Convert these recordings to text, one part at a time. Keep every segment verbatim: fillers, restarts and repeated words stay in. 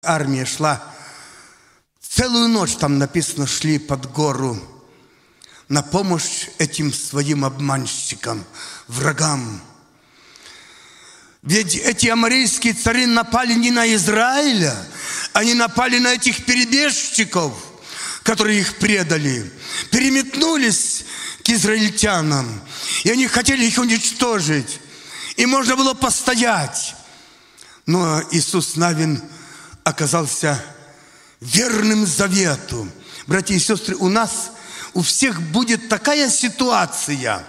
Армия шла, целую ночь, там написано, шли под гору на помощь этим своим обманщикам, врагам. Ведь эти аморейские цари напали не на Израиля, они напали на этих перебежчиков, которые их предали, переметнулись к израильтянам, и они хотели их уничтожить, и можно было постоять. Но Иисус Навин оказался верным завету. Братья и сестры, у нас, у всех будет такая ситуация,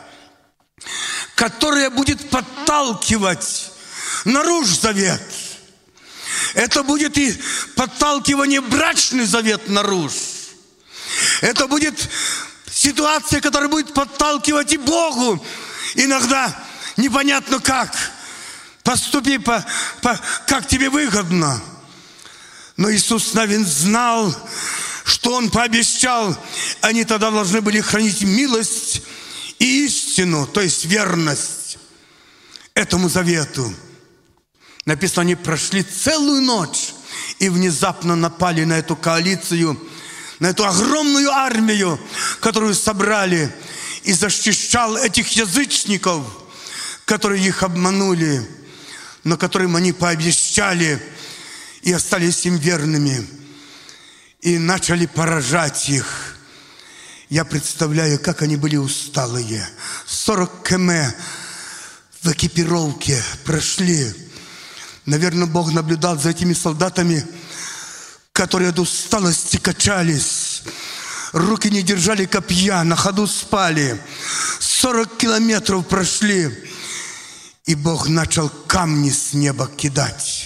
которая будет подталкивать наружу завет. Это будет и подталкивание брачный завет наружу. Это будет ситуация, которая будет подталкивать и Богу. Иногда непонятно как. Поступи, по, по, как тебе выгодно. Но Иисус Навин знал, что Он пообещал. Они тогда должны были хранить милость и истину, то есть верность этому завету. Написано, они прошли целую ночь и внезапно напали на эту коалицию, на эту огромную армию, которую собрали, и защищал этих язычников, которые их обманули, но которым они пообещали и остались им верными, и начали поражать их. Я представляю, как они были усталые. сорок километров в экипировке прошли. Наверное, Бог наблюдал за этими солдатами, которые от усталости качались. Руки не держали копья, на ходу спали. сорок километров прошли. И Бог начал камни с неба кидать.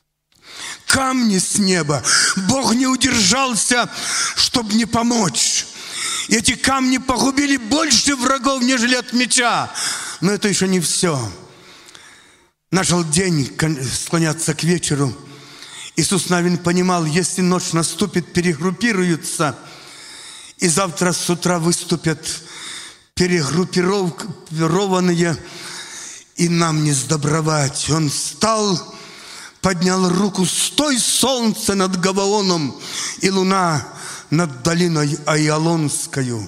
Камни с неба. Бог не удержался, чтобы не помочь. И эти камни погубили больше врагов, нежели от меча. Но это еще не все. Начал день склоняться к вечеру. Иисус Навин понимал, если ночь наступит, перегруппируются, и завтра с утра выступят перегруппированные, и нам не сдобровать. Он встал, поднял руку: «Стой, солнце над Гаваоном, и луна над долиной Айалонскою».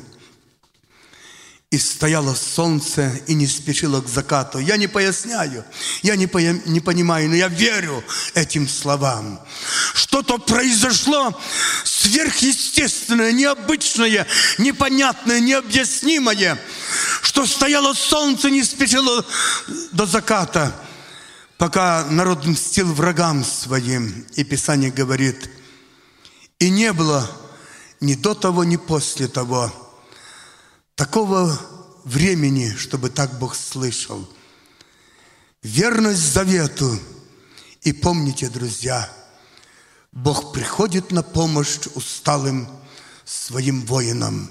И стояло солнце и не спешило к закату. Я не поясняю, я не, по, не понимаю, но я верю этим словам. Что-то произошло сверхъестественное, необычное, непонятное, необъяснимое, что стояло солнце, не спешило до заката, пока народ мстил врагам своим. И Писание говорит: и не было ни до того, ни после того такого времени, чтобы так Бог слышал. Верность завету. И помните, друзья, Бог приходит на помощь усталым своим воинам.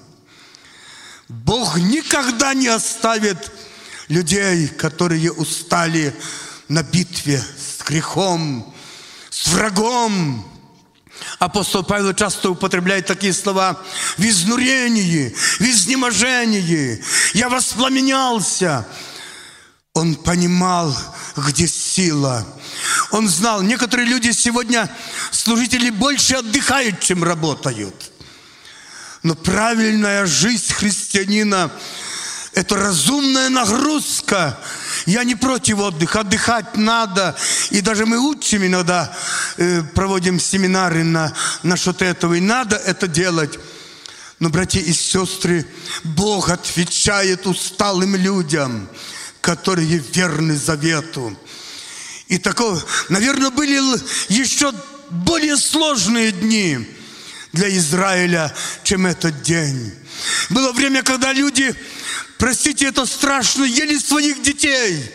Бог никогда не оставит людей, которые устали на битве с грехом, с врагом. Апостол Павел часто употребляет такие слова: в изнурении, в изнеможении я воспламенялся. Он понимал, где сила. Он знал, некоторые люди сегодня, служители, больше отдыхают, чем работают. Но правильная жизнь христианина – это разумная нагрузка. Я не против отдыха, отдыхать надо. И даже мы учим иногда, э, проводим семинары на, насчет этого. И надо это делать. Но, братья и сестры, Бог отвечает усталым людям, которые верны завету. И такое, наверное, были еще более сложные дни для Израиля, чем этот день. Было время, когда люди, простите, это страшно, ели своих детей,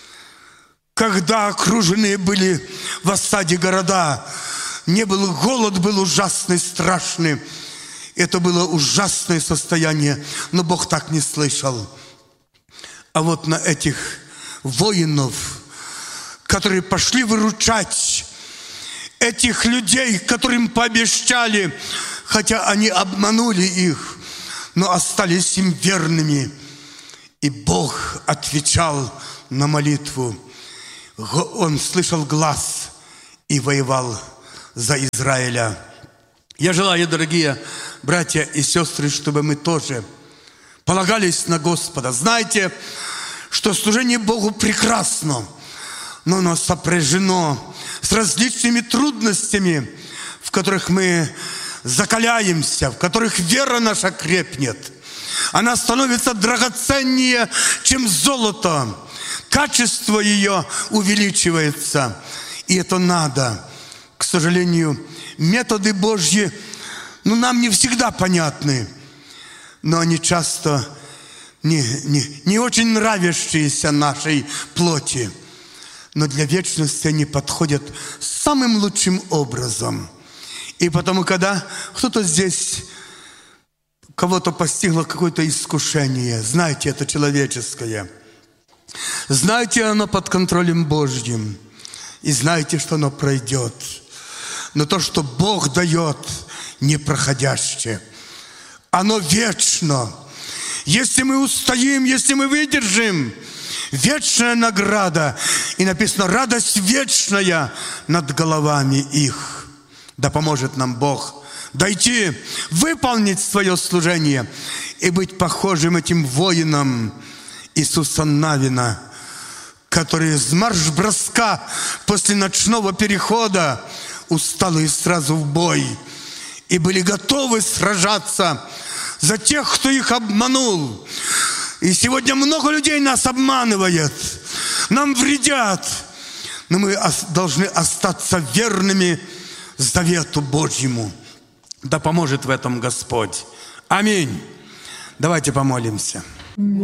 когда окруженные были в осаде города. Не был голод, был ужасный, страшный. Это было ужасное состояние, но Бог так не слышал. А вот на этих воинов, которые пошли выручать этих людей, которым пообещали, хотя они обманули их, но остались им верными. И Бог отвечал на молитву. Он слышал глас и воевал за Израиля. Я желаю, дорогие братья и сестры, чтобы мы тоже полагались на Господа. Знаете, что служение Богу прекрасно, но оно сопряжено с различными трудностями, в которых мы закаляемся, в которых вера наша крепнет. Она становится драгоценнее, чем золото. Качество ее увеличивается. И это надо. К сожалению, методы Божьи, ну, нам не всегда понятны, но они часто не, не, не очень нравящиеся нашей плоти. Но для вечности они подходят самым лучшим образом. И потому, когда кто-то здесь, кого-то постигло какое-то искушение, знаете, это человеческое, знаете, оно под контролем Божьим, и знаете, что оно пройдет. Но то, что Бог дает, непроходящее, оно вечно. Если мы устоим, если мы выдержим, вечная награда. И написано, радость вечная над головами их. Да поможет нам Бог дойти, выполнить свое служение и быть похожим этим воинам Иисуса Навина, которые с марш-броска после ночного перехода устали сразу в бой и были готовы сражаться за тех, кто их обманул. И сегодня много людей нас обманывает, нам вредят, но мы должны остаться верными завету Божьему. Да поможет в этом Господь. Аминь. Давайте помолимся.